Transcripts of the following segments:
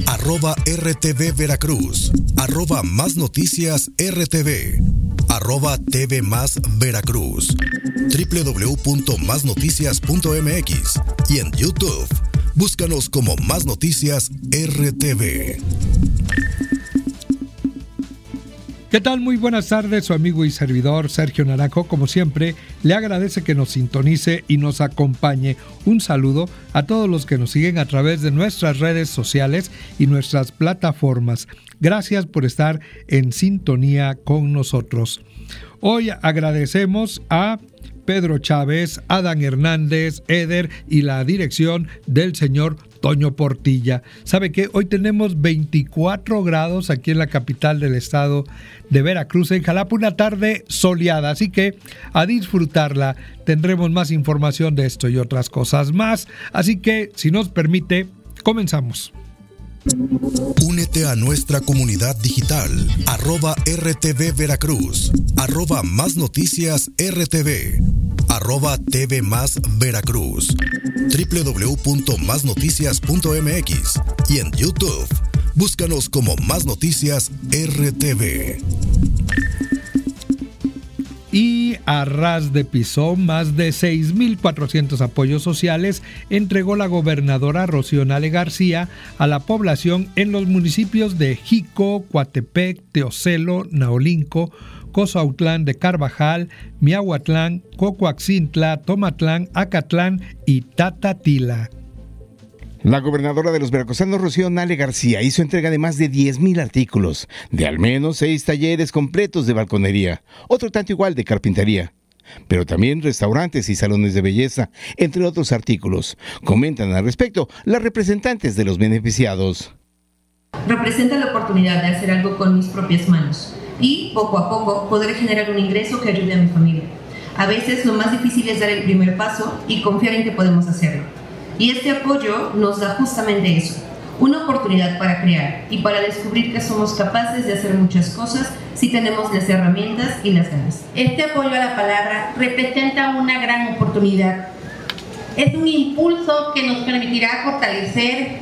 @RTV Veracruz, @Más Noticias RTV, @TV Más Veracruz, www.masnoticias.mx y en YouTube. Búscanos como Más Noticias RTV. ¿Qué tal? Muy buenas tardes, su amigo y servidor Sergio Naranjo, como siempre, le agradece que nos sintonice y nos acompañe. Un saludo a todos los que nos siguen a través de nuestras redes sociales y nuestras plataformas. Gracias por estar en sintonía con nosotros. Hoy agradecemos a Pedro Chávez, Adán Hernández, Eder y la dirección del señor Toño Portilla. ¿Sabe qué? Hoy tenemos 24 grados aquí en la capital del estado de Veracruz, en Jalapa, una tarde soleada, así que a disfrutarla. Tendremos más información de esto y otras cosas más, así que si nos permite, comenzamos. Únete a nuestra comunidad digital, @RTV Veracruz, @Más Noticias RTV, @TV Más Veracruz, www.masnoticias.mx y en YouTube. Búscanos como Más Noticias RTV. Y a ras de piso, más de 6,400 apoyos sociales entregó la gobernadora Rocío Nale García a la población en los municipios de Jico, Coatepec, Teocelo, Naolinco, Cozahutlán de Carvajal, Miahuatlán, Cocoaxintla, Tomatlán, Acatlán y Tatatila. La gobernadora de los veracruzanos, Rocío Nale García, hizo entrega de más de 10,000 artículos, de al menos 6 talleres completos de balconería, otro tanto igual de carpintería, pero también restaurantes y salones de belleza, entre otros artículos. Comentan al respecto las representantes de los beneficiados. Representa la oportunidad de hacer algo con mis propias manos y, poco a poco, poder generar un ingreso que ayude a mi familia. A veces lo más difícil es dar el primer paso y confiar en que podemos hacerlo. Y este apoyo nos da justamente eso, una oportunidad para crear y para descubrir que somos capaces de hacer muchas cosas si tenemos las herramientas y las ganas. Este apoyo a la palabra representa una gran oportunidad. Es un impulso que nos permitirá fortalecer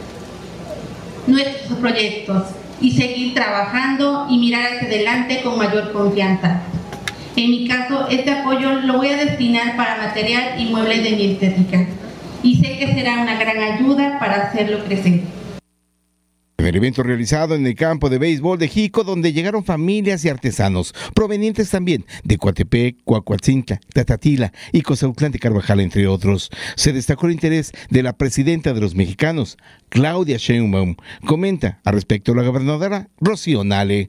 nuestros proyectos y seguir trabajando y mirar hacia adelante con mayor confianza. En mi caso, este apoyo lo voy a destinar para material y muebles de mi estética. Y sé que será una gran ayuda para hacerlo crecer. En el evento realizado en el campo de béisbol de Jico, donde llegaron familias y artesanos, provenientes también de Coatepec, Coacoatzintla, Tatatila y Cozahutlán de Carvajal, entre otros, se destacó el interés de la presidenta de los mexicanos, Claudia Sheinbaum. Comenta al respecto la gobernadora Rocío Nale.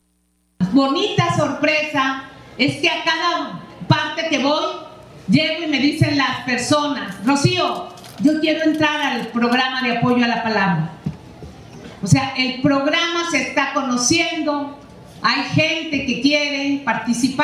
Bonita sorpresa es que a cada parte que voy, llego y me dicen las personas, Rocío, yo quiero entrar al programa de apoyo a la palabra. O sea, el programa se está conociendo, hay gente que quiere participar,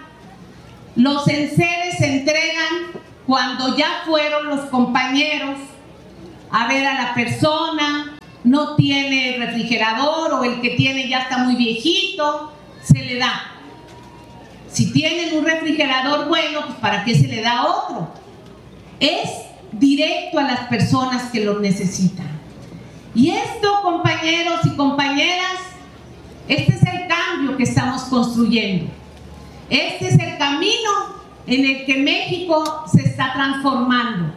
los enseres se entregan cuando ya fueron los compañeros a ver a la persona, no tiene refrigerador o el que tiene ya está muy viejito, se le da. Si tienen un refrigerador bueno, pues ¿para qué se le da otro? Es directo a las personas que lo necesitan. Y esto, compañeros y compañeras, este es el cambio que estamos construyendo. Este es el camino en el que México se está transformando.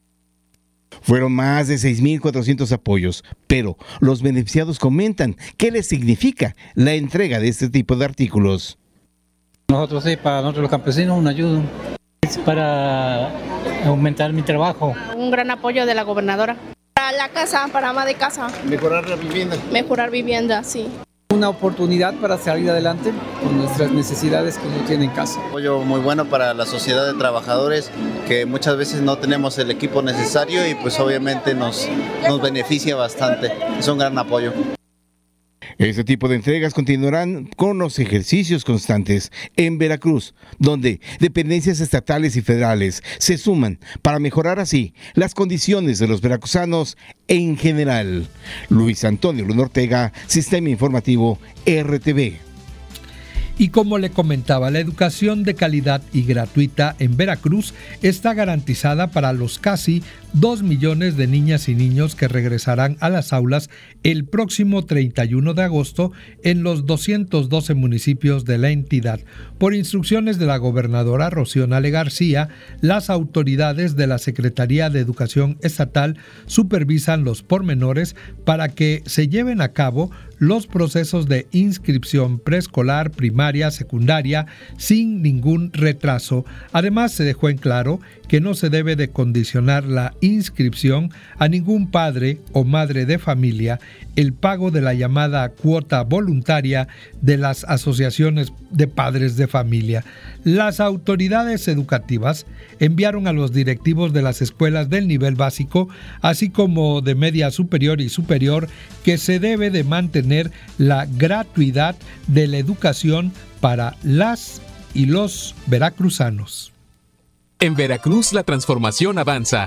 Fueron más de 6,400 apoyos, pero los beneficiados comentan qué les significa la entrega de este tipo de artículos. Nosotros sí, para nosotros los campesinos, una ayuda. Es para aumentar mi trabajo. Un gran apoyo de la gobernadora. Para la casa, para ama de casa. Mejorar la vivienda. Mejorar vivienda, sí. Una oportunidad para salir adelante con nuestras necesidades que uno tiene en casa. Un apoyo muy bueno para la sociedad de trabajadores que muchas veces no tenemos el equipo necesario y pues obviamente nos beneficia bastante. Es un gran apoyo. Este tipo de entregas continuarán con los ejercicios constantes en Veracruz, donde dependencias estatales y federales se suman para mejorar así las condiciones de los veracruzanos en general. Luis Antonio Luna Ortega, Sistema Informativo RTV. Y como le comentaba, la educación de calidad y gratuita en Veracruz está garantizada para los casi 2 millones de niñas y niños que regresarán a las aulas el próximo 31 de agosto en los 212 municipios de la entidad. Por instrucciones de la gobernadora Rocío Nale García, las autoridades de la Secretaría de Educación Estatal supervisan los pormenores para que se lleven a cabo los procesos de inscripción preescolar, primaria, secundaria, sin ningún retraso. Además, se dejó en claro que no se debe de condicionar la inscripción a ningún padre o madre de familia. El pago de la llamada cuota voluntaria de las asociaciones de padres de familia. Las autoridades educativas enviaron a los directivos de las escuelas del nivel básico, así como de media superior y superior, que se debe de mantener la gratuidad de la educación para las y los veracruzanos. En Veracruz la transformación avanza.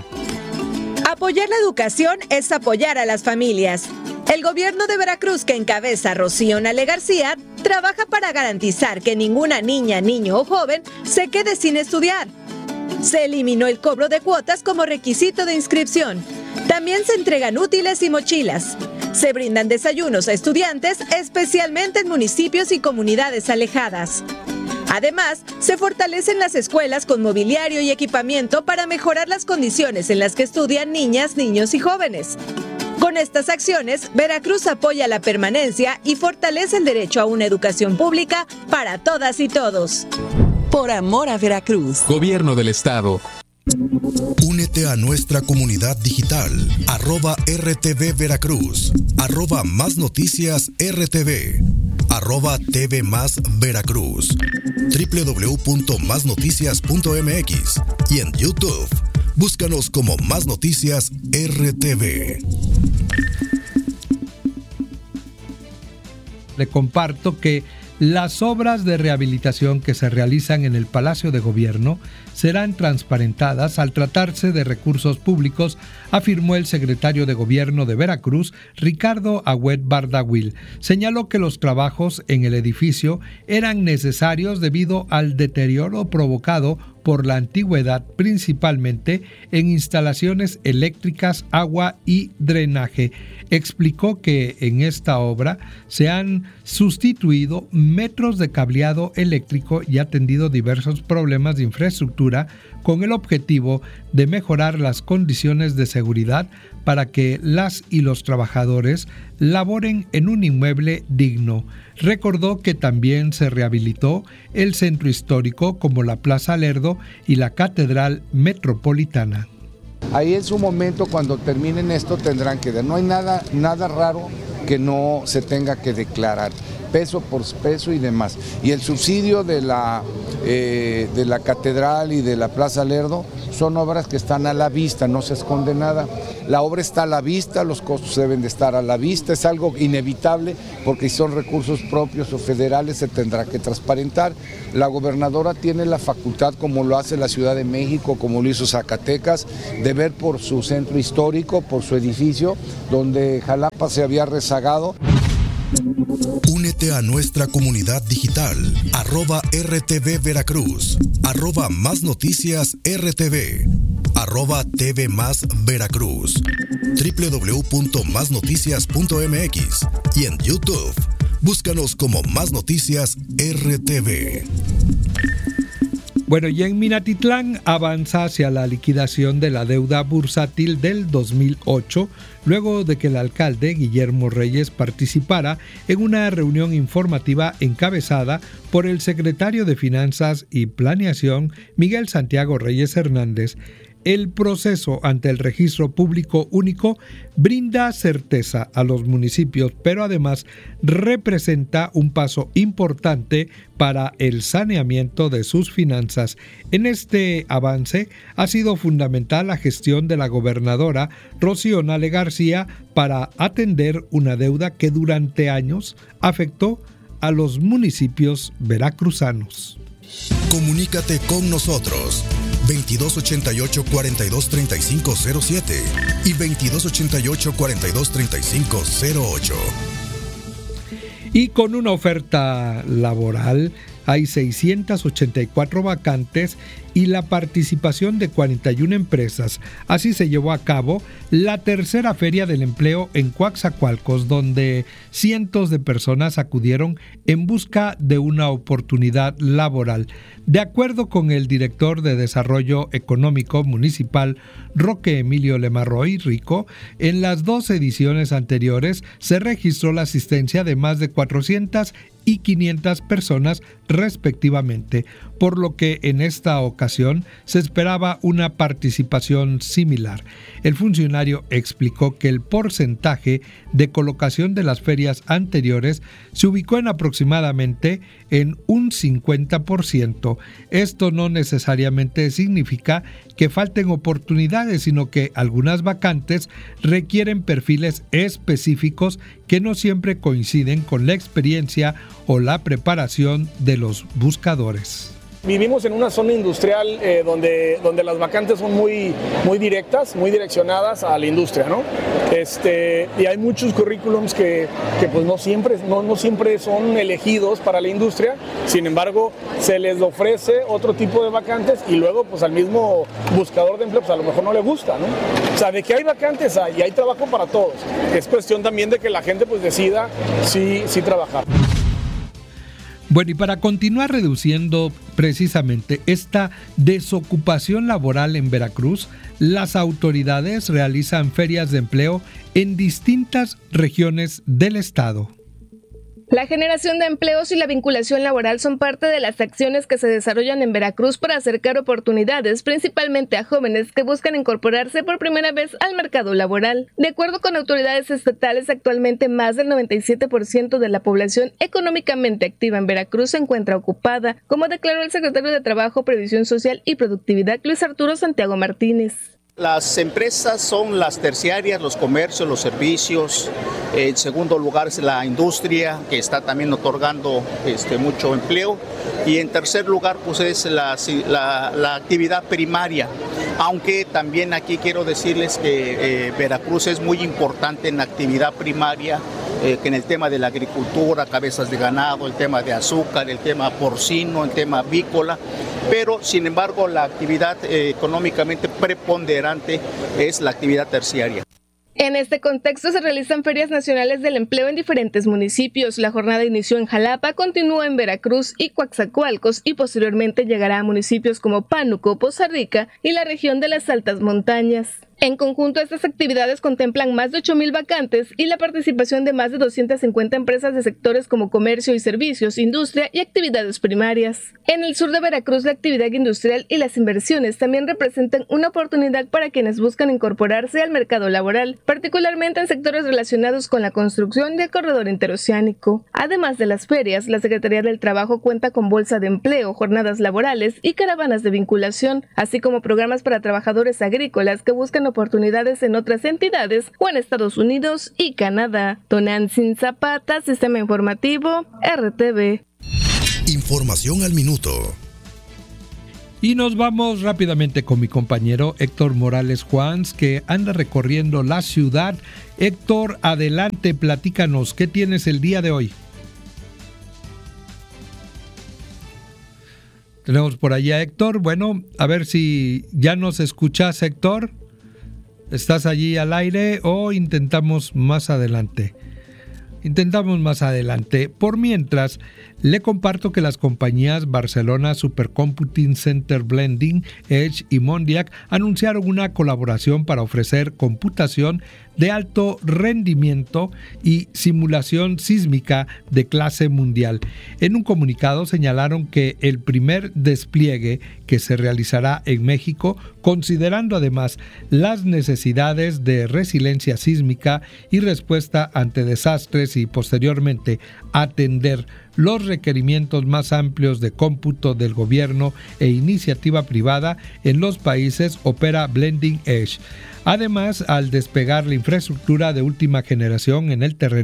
Apoyar la educación es apoyar a las familias. El gobierno de Veracruz, que encabeza Rocío Nale García, trabaja para garantizar que ninguna niña, niño o joven se quede sin estudiar. Se eliminó el cobro de cuotas como requisito de inscripción. También se entregan útiles y mochilas. Se brindan desayunos a estudiantes, especialmente en municipios y comunidades alejadas. Además, se fortalecen las escuelas con mobiliario y equipamiento para mejorar las condiciones en las que estudian niñas, niños y jóvenes. Con estas acciones, Veracruz apoya la permanencia y fortalece el derecho a una educación pública para todas y todos. Por amor a Veracruz. Gobierno del Estado. Únete a nuestra comunidad digital, @RTV Veracruz, @Más Noticias RTV, @TV Más Veracruz, www.masnoticias.mx y en YouTube. Búscanos como Más Noticias RTV. Le comparto que las obras de rehabilitación que se realizan en el Palacio de Gobierno serán transparentadas al tratarse de recursos públicos, afirmó el secretario de Gobierno de Veracruz, Ricardo Agüed Bardawil. Señaló que los trabajos en el edificio eran necesarios debido al deterioro provocado por la antigüedad, principalmente en instalaciones eléctricas, agua y drenaje. Explicó que en esta obra se han sustituido metros de cableado eléctrico y atendido diversos problemas de infraestructura con el objetivo de mejorar las condiciones de seguridad para que las y los trabajadores laboren en un inmueble digno. Recordó que también se rehabilitó el centro histórico como la Plaza Lerdo y la Catedral Metropolitana. Ahí en su momento, cuando terminen esto, tendrán que dar. No hay nada raro que no se tenga que declarar, peso por peso y demás. Y el subsidio de la Catedral y de la Plaza Lerdo son obras que están a la vista, no se esconde nada. La obra está a la vista, los costos deben de estar a la vista, es algo inevitable porque si son recursos propios o federales se tendrá que transparentar. La gobernadora tiene la facultad, como lo hace la Ciudad de México, como lo hizo Zacatecas, de ver por su centro histórico, por su edificio, donde Jalapa se había rezagado. Únete a nuestra comunidad digital, @RTV Veracruz, @Más Noticias RTV, @TV Más Veracruz, www.masnoticias.mx y en YouTube. Búscanos como Más Noticias RTV. Bueno, y en Minatitlán avanza hacia la liquidación de la deuda bursátil del 2008, luego de que el alcalde Guillermo Reyes participara en una reunión informativa encabezada por el secretario de Finanzas y Planeación, Miguel Santiago Reyes Hernández. El proceso ante el registro público único brinda certeza a los municipios, pero además representa un paso importante para el saneamiento de sus finanzas. En este avance ha sido fundamental la gestión de la gobernadora Rocío Nale García para atender una deuda que durante años afectó a los municipios veracruzanos. Comunícate con nosotros 2288-423507 y 2288-423508. Y con una oferta laboral hay 684 vacantes y la participación de 41 empresas. Así se llevó a cabo la tercera Feria del Empleo en Coatzacoalcos, donde cientos de personas acudieron en busca de una oportunidad laboral. De acuerdo con el director de Desarrollo Económico Municipal, Roque Emilio Lemarroy Rico, en las 2 ediciones anteriores se registró la asistencia de más de 400 y 500 personas respectivamente, por lo que en esta ocasión se esperaba una participación similar. El funcionario explicó que el porcentaje de colocación de las ferias anteriores se ubicó en aproximadamente en un 50%. Esto no necesariamente significa que falten oportunidades, sino que algunas vacantes requieren perfiles específicos que no siempre coinciden con la experiencia o la preparación de los buscadores. Vivimos en una zona industrial donde las vacantes son muy directas, muy direccionadas a la industria, ¿no? Y hay muchos currículums que pues no siempre son elegidos para la industria. Sin embargo, se les ofrece otro tipo de vacantes y luego pues al mismo buscador de empleo pues a lo mejor no le gusta, ¿no? O sea, de que hay vacantes y hay trabajo para todos. Es cuestión también de que la gente pues decida sí trabajar. Bueno, y para continuar reduciendo precisamente esta desocupación laboral en Veracruz, las autoridades realizan ferias de empleo en distintas regiones del estado. La generación de empleos y la vinculación laboral son parte de las acciones que se desarrollan en Veracruz para acercar oportunidades, principalmente a jóvenes que buscan incorporarse por primera vez al mercado laboral. De acuerdo con autoridades estatales, actualmente más del 97% de la población económicamente activa en Veracruz se encuentra ocupada, como declaró el secretario de Trabajo, Previsión Social y Productividad, Luis Arturo Santiago Martínez. Las empresas son las terciarias, los comercios, los servicios. En segundo lugar es la industria, que está también otorgando mucho empleo. Y en tercer lugar pues es la actividad primaria. Aunque también aquí quiero decirles que Veracruz es muy importante en la actividad primaria, que en el tema de la agricultura, cabezas de ganado, el tema de azúcar, el tema porcino, el tema avícola, pero sin embargo la actividad económicamente preponderante es la actividad terciaria. En este contexto se realizan ferias nacionales del empleo en diferentes municipios. La jornada inició en Jalapa, continúa en Veracruz y Coatzacoalcos y posteriormente llegará a municipios como Pánuco, Poza Rica y la región de las altas montañas. En conjunto, estas actividades contemplan más de 8,000 vacantes y la participación de más de 250 empresas de sectores como comercio y servicios, industria y actividades primarias. En el sur de Veracruz, la actividad industrial y las inversiones también representan una oportunidad para quienes buscan incorporarse al mercado laboral, particularmente en sectores relacionados con la construcción del corredor interoceánico. Además de las ferias, la Secretaría del Trabajo cuenta con bolsa de empleo, jornadas laborales y caravanas de vinculación, así como programas para trabajadores agrícolas que buscan oportunidades en otras entidades o en Estados Unidos y Canadá. Tonantzin Zapata, Sistema Informativo, RTV. Información al minuto. Y nos vamos rápidamente con mi compañero Héctor Morales Juans, que anda recorriendo la ciudad. Héctor, adelante, platícanos, ¿qué tienes el día de hoy? Tenemos por allá a Héctor. Bueno, a ver si ya nos escuchas, Héctor. ¿Estás allí al aire o intentamos más adelante? Intentamos más adelante. Por mientras, le comparto que las compañías Barcelona Supercomputing Center Blending Edge y Mondiac anunciaron una colaboración para ofrecer computación de alto rendimiento y simulación sísmica de clase mundial. En un comunicado señalaron que el primer despliegue que se realizará en México, considerando además las necesidades de resiliencia sísmica y respuesta ante desastres y posteriormente atender los requerimientos más amplios de cómputo del gobierno e iniciativa privada en los países, opera Blending Edge. Además, al despegar la infraestructura de última generación en el terreno,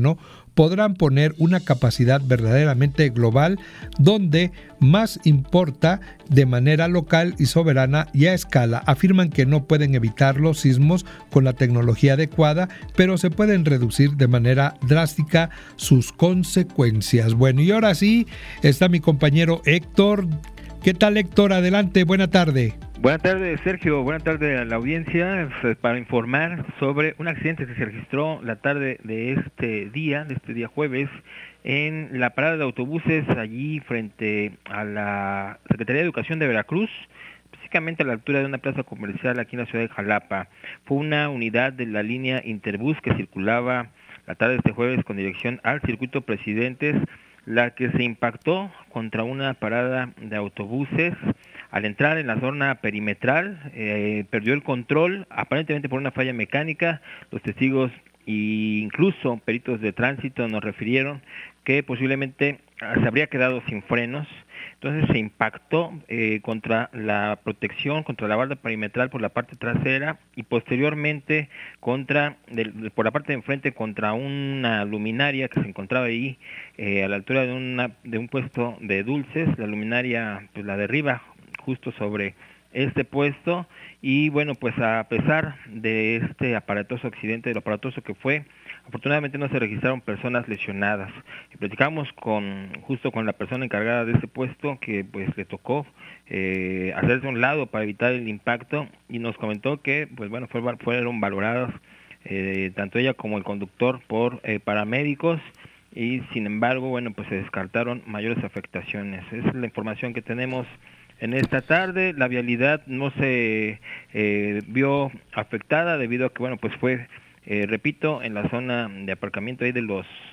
podrán poner una capacidad verdaderamente global donde más importa de manera local y soberana y a escala. Afirman que no pueden evitar los sismos con la tecnología adecuada, pero se pueden reducir de manera drástica sus consecuencias. Bueno, y ahora sí está mi compañero Héctor. ¿Qué tal, Héctor? Adelante, buena tarde. Buenas tardes, Sergio. Buenas tardes a la audiencia, para informar sobre un accidente que se registró la tarde de este día jueves, en la parada de autobuses allí frente a la Secretaría de Educación de Veracruz, específicamente a la altura de una plaza comercial aquí en la ciudad de Jalapa. Fue una unidad de la línea Interbús que circulaba la tarde de este jueves con dirección al circuito Presidentes, la que se impactó contra una parada de autobuses. Al entrar en la zona perimetral, perdió el control, aparentemente por una falla mecánica. Los testigos e incluso peritos de tránsito nos refirieron que posiblemente se habría quedado sin frenos. Entonces se impactó contra la protección, contra la barda perimetral por la parte trasera y posteriormente por la parte de enfrente contra una luminaria que se encontraba ahí a la altura de un puesto de dulces. La luminaria pues la derriba justo sobre este puesto y bueno, pues a pesar de este aparatoso accidente, de lo aparatoso que fue, afortunadamente no se registraron personas lesionadas. Y platicamos justo con la persona encargada de ese puesto que pues le tocó hacerse a un lado para evitar el impacto y nos comentó que pues bueno, fueron valorados tanto ella como el conductor por paramédicos y sin embargo, bueno, pues se descartaron mayores afectaciones. Esa es la información que tenemos en esta tarde. La vialidad no se vio afectada debido a que, bueno, pues fue, repito, en la zona de aparcamiento ahí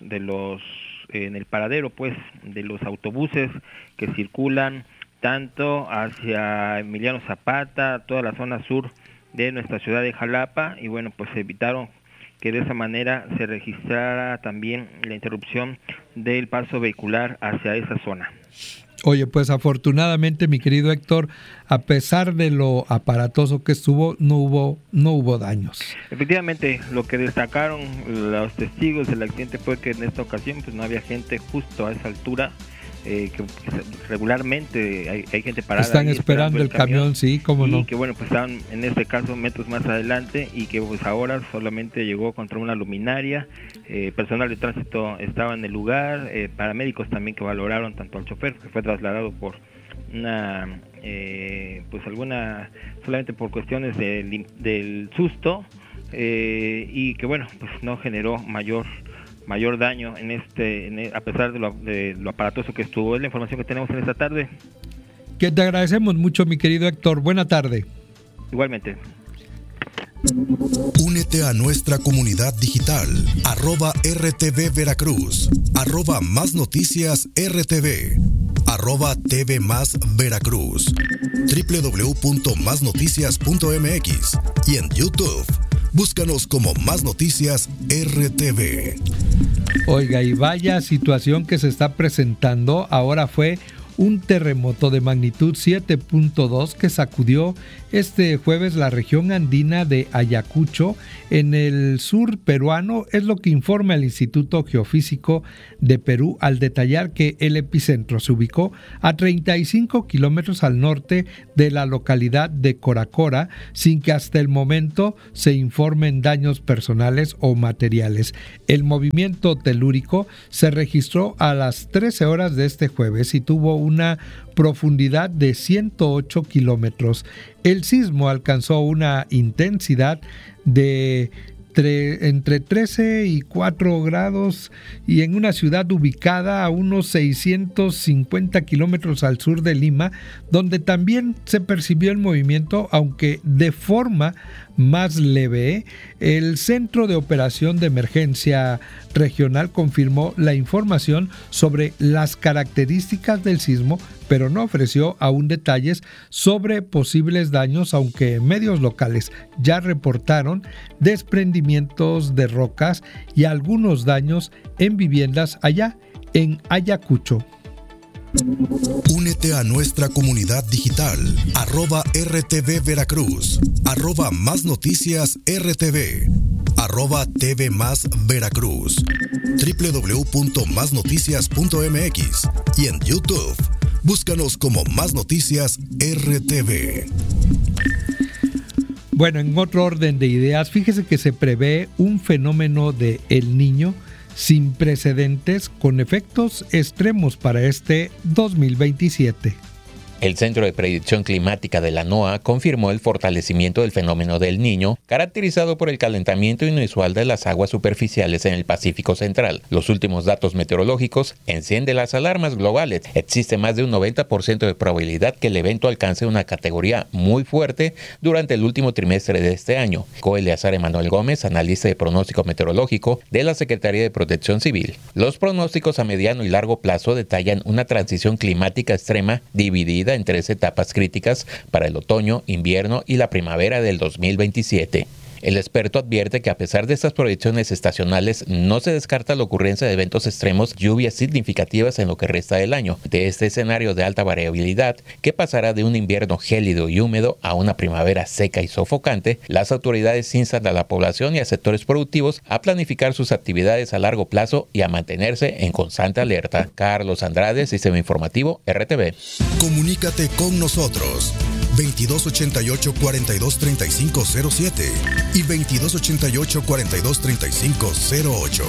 en el paradero, pues, de los autobuses que circulan tanto hacia Emiliano Zapata, toda la zona sur de nuestra ciudad de Jalapa, y bueno, pues se evitaron que de esa manera se registrara también la interrupción del paso vehicular hacia esa zona. Oye, pues afortunadamente, mi querido Héctor, a pesar de lo aparatoso que estuvo, no hubo daños. Efectivamente, lo que destacaron los testigos del accidente fue que en esta ocasión pues no había gente justo a esa altura, que regularmente hay gente parada. Están esperando el camión, sí, cómo no. Y que bueno, pues estaban en este caso metros más adelante y que pues ahora solamente llegó contra una luminaria. Personal de tránsito estaba en el lugar, paramédicos también que valoraron tanto al chofer, que fue trasladado por solamente por cuestiones del susto, y que bueno, pues no generó mayor daño a pesar de lo aparatoso que estuvo. Es la información que tenemos en esta tarde. Que te agradecemos mucho, mi querido Héctor. Buena tarde. Igualmente. Únete a nuestra comunidad digital @RTV Veracruz, @Más Noticias RTV, @TV Más Veracruz, www.masnoticias.mx y en YouTube. Búscanos como Más Noticias RTV. Oiga, y vaya situación que se está presentando. Ahora fue un terremoto de magnitud 7.2 que sacudió este jueves la región andina de Ayacucho en el sur peruano, es lo que informa el Instituto Geofísico de Perú al detallar que el epicentro se ubicó a 35 kilómetros al norte de la localidad de Coracora, sin que hasta el momento se informen daños personales o materiales. El movimiento telúrico se registró a las 13 horas de este jueves y tuvo una profundidad de 108 kilómetros. El sismo alcanzó una intensidad de entre 13 y 4 grados y en una ciudad ubicada a unos 650 kilómetros al sur de Lima, donde también se percibió el movimiento, aunque de forma más leve. El Centro de Operación de Emergencia Regional confirmó la información sobre las características del sismo, pero no ofreció aún detalles sobre posibles daños, aunque medios locales ya reportaron desprendimientos de rocas y algunos daños en viviendas allá en Ayacucho. Únete a nuestra comunidad digital @RTV Veracruz, @Más Noticias RTV, @TV Más Veracruz, www.masnoticias.mx y en YouTube. Búscanos como Más Noticias RTV. Bueno, en otro orden de ideas, fíjese que se prevé un fenómeno de El Niño sin precedentes con efectos extremos para este 2027. El Centro de Predicción Climática de la NOAA confirmó el fortalecimiento del fenómeno del Niño, caracterizado por el calentamiento inusual de las aguas superficiales en el Pacífico Central. Los últimos datos meteorológicos encienden las alarmas globales. Existe más de un 90% de probabilidad que el evento alcance una categoría muy fuerte durante el último trimestre de este año. Eleazar Emanuel Gómez, analista de pronóstico meteorológico de la Secretaría de Protección Civil. Los pronósticos a mediano y largo plazo detallan una transición climática extrema dividida en 3 etapas críticas para el otoño, invierno y la primavera del 2027. El experto advierte que a pesar de estas proyecciones estacionales, no se descarta la ocurrencia de eventos extremos, lluvias significativas en lo que resta del año. De este escenario de alta variabilidad, que pasará de un invierno gélido y húmedo a una primavera seca y sofocante, las autoridades instan a la población y a sectores productivos a planificar sus actividades a largo plazo y a mantenerse en constante alerta. Carlos Andrade, Sistema Informativo, RTV. Comunícate con nosotros. 2288-423507 y 2288-423508.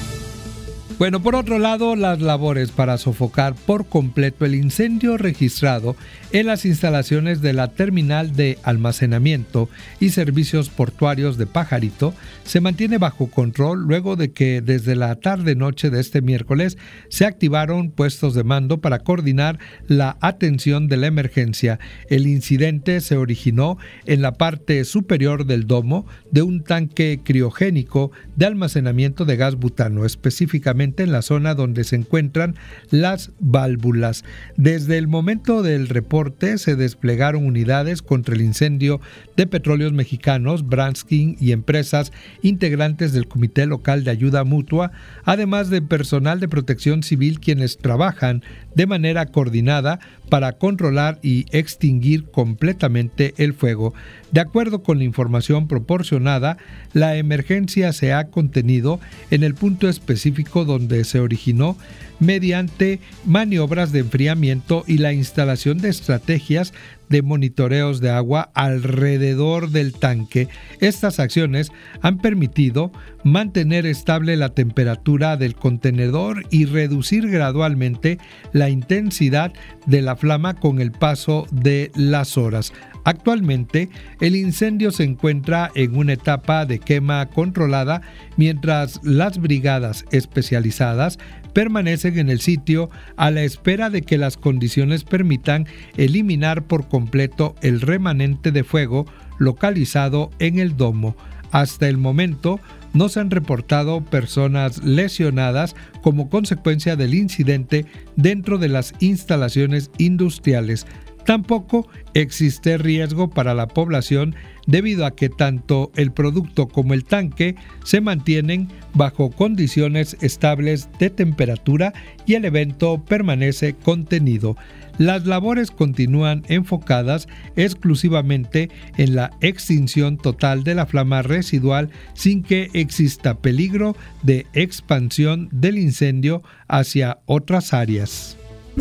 Bueno, por otro lado, las labores para sofocar por completo el incendio registrado en las instalaciones de la terminal de almacenamiento y servicios portuarios de Pajarito se mantiene bajo control luego de que desde la tarde-noche de este miércoles se activaron puestos de mando para coordinar la atención de la emergencia. El incidente se originó en la parte superior del domo de un tanque criogénico de almacenamiento de gas butano, específicamente en la zona donde se encuentran las válvulas. Desde el momento del reporte se desplegaron unidades contra el incendio de Petróleos Mexicanos, Branskin y empresas integrantes del Comité Local de Ayuda Mutua, además de personal de protección civil quienes trabajan de manera coordinada para controlar y extinguir completamente el fuego. De acuerdo con la información proporcionada, la emergencia se ha contenido en el punto específico donde se originó mediante maniobras de enfriamiento y la instalación de estrategias de monitoreos de agua alrededor del tanque. Estas acciones han permitido mantener estable la temperatura del contenedor y reducir gradualmente la intensidad de la flama con el paso de las horas. Actualmente, el incendio se encuentra en una etapa de quema controlada, mientras las brigadas especializadas permanecen en el sitio a la espera de que las condiciones permitan eliminar por completo el remanente de fuego localizado en el domo. Hasta el momento, no se han reportado personas lesionadas como consecuencia del incidente dentro de las instalaciones industriales. Tampoco existe riesgo para la población debido a que tanto el producto como el tanque se mantienen bajo condiciones estables de temperatura y el evento permanece contenido. Las labores continúan enfocadas exclusivamente en la extinción total de la flama residual sin que exista peligro de expansión del incendio hacia otras áreas.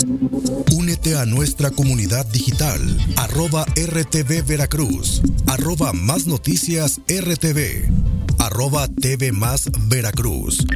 Únete a nuestra comunidad digital, @RTV Veracruz, @Más Noticias RTV, @TV Más Veracruz,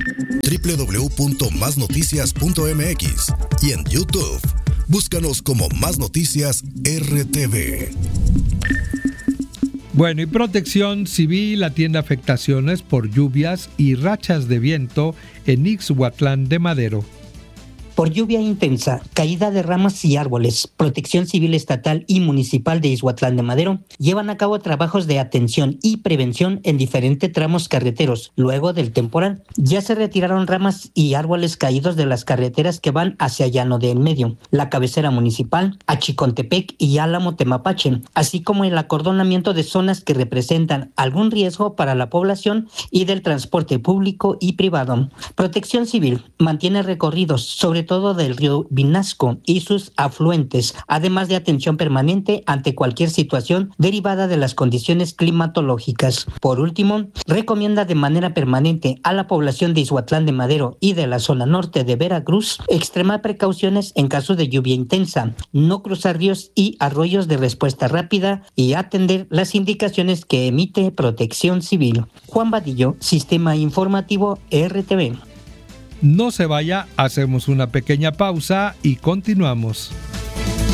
www.masnoticias.mx y en YouTube. Búscanos como Más Noticias RTV. Bueno, y Protección Civil atiende afectaciones por lluvias y rachas de viento en Ixhuatlán de Madero. Por lluvia intensa, caída de ramas y árboles, Protección Civil Estatal y Municipal de Ixhuatlán de Madero llevan a cabo trabajos de atención y prevención en diferentes tramos carreteros. Luego del temporal, ya se retiraron ramas y árboles caídos de las carreteras que van hacia Llano del Medio, la cabecera municipal, Achicontepec y Álamo Temapache, así como el acordonamiento de zonas que representan algún riesgo para la población y del transporte público y privado. Protección Civil mantiene recorridos, sobre todo del río Vinasco y sus afluentes, además de atención permanente ante cualquier situación derivada de las condiciones climatológicas. Por último, recomienda de manera permanente a la población de Izhuatlán de Madero y de la zona norte de Veracruz extremar precauciones en caso de lluvia intensa, no cruzar ríos y arroyos de respuesta rápida y atender las indicaciones que emite Protección Civil. Juan Vadillo, Sistema Informativo RTV. No se vaya, hacemos una pequeña pausa y continuamos.